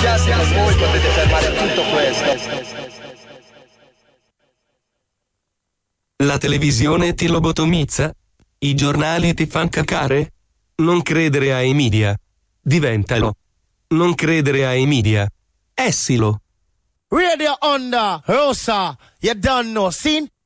entusiasmo, voi potete fermare tutto questo. La televisione ti lobotomizza? I giornali ti fan cacare? Non credere ai media. Diventalo. Non credere ai media. Essilo. Radio Onda, Rosa, you done know, seen?